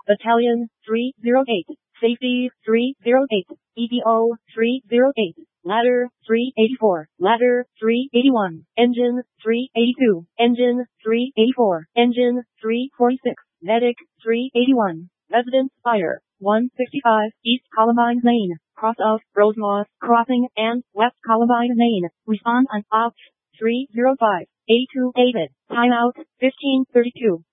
Battalion, 308. Safety, 308. EPO, 308. Ladder, 384. Ladder, 381. Engine, 382. Engine, 384. Engine, 346. Medic, 381. Residence Fire, 165. East Columbine Lane, cross of Rosemoss Crossing and West Columbine Lane. Respond on OPS 305. A2 David. Timeout, 1532.